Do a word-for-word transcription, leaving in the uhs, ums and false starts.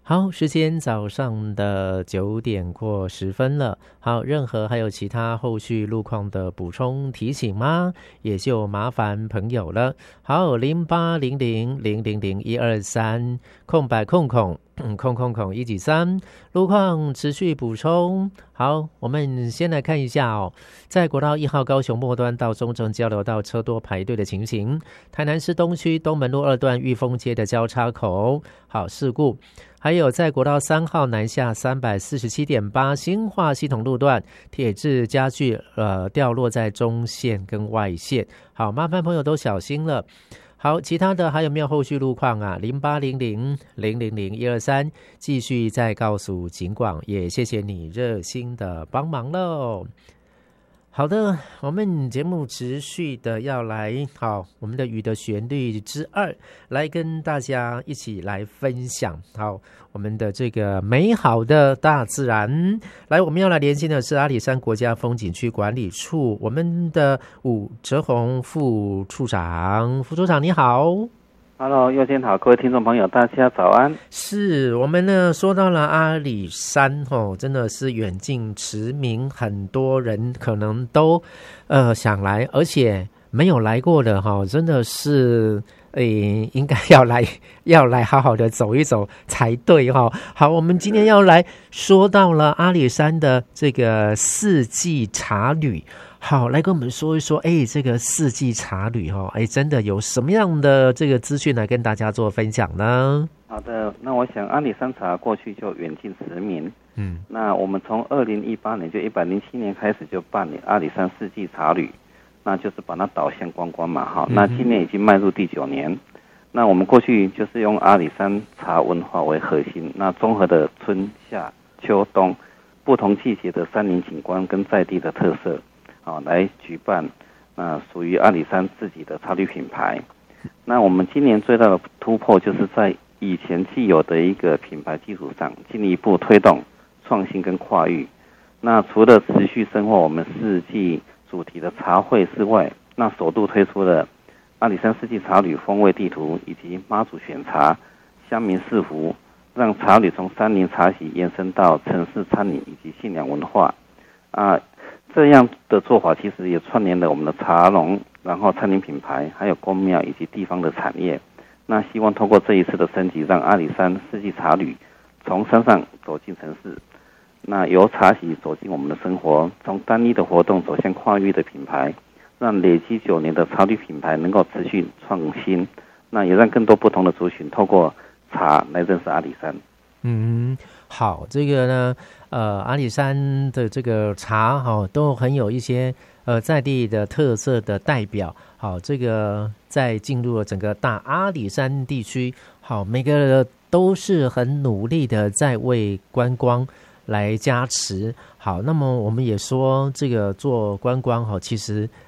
好，时间早上的九点过十分了。好，任何还有其他后续路况的补充提醒吗？也就麻烦朋友了。好，零八零零零零零一二三空白空空空空空一几三路况持续补充。好，我们先来看一下哦，在国道一号高雄末端到中正交流道车多排队的情形。台南市东区东门路二段裕丰街的交叉口，好事故。还有在国道三号南下三百四十七点八新化系统路段，铁质家具呃掉落在中线跟外线，好，麻烦朋友都小心了。好，其他的还有没有后续路况啊？零八零零零零零一二三，继续再告诉警广，也谢谢你热心的帮忙喽。好的，我们节目持续的要来好我们的雨的旋律之二，来跟大家一起来分享好我们的这个美好的大自然。来，我们要来连线的是阿里山国家风景区管理处，我们的武哲宏副处长。副处长你好。 Hello， 佑先好，各位听众朋友，大家早安。 是我们呢说到了阿里山哦，真的是远近驰名，很多人可能都呃想来，而且没有来过的哈、哦，真的是诶应该要来要来好好的走一走才对哈、哦。好，我们今天要来说到了阿里山的这个四季茶旅。好，来跟我们说一说，哎，这个四季茶旅哈，哎，真的有什么样的这个资讯来跟大家做分享呢？ 好的，那我想阿里山茶过去就远近驰名， 嗯， 那我们从二零一八年就一百零七年开始就办理阿里山四季茶旅，那就是把它导向观光嘛，哈、嗯，那今年已经迈入第九年。那我们过去就是用阿里山茶文化为核心，那综合的春夏秋冬不同季节的山林景观跟在地的特色。好，来举办那属于阿里山自己的茶旅品牌。那我们今年最大的突破就是在以前既有的一个品牌基础上，进一步推动创新跟跨域。那除了持续深化我们四季主题的茶会之外，那首度推出了阿里山四季茶旅风味地图以及妈祖选茶、乡民四福，让茶旅从山林茶席延伸到城市餐饮以及信仰文化啊。这样的做法其实也串联了我们的茶农，然后餐饮品牌，还有公庙以及地方的产业。那希望通过这一次的升级，让阿里山四季茶旅从山上走进城市，那由茶席走进我们的生活，从单一的活动走向跨域的品牌，让累积九年的茶旅品牌能够持续创新，那也让更多不同的族群透过茶来认识阿里山。 嗯，好，这个呢，呃，阿里山的这个茶哈、哦，都很有一些呃在地的特色的代表。好，这个在进入了整个大阿里山地区，好，每个人都是很努力的在为观光来加持。好，那么我们也说这个做观光哈，其实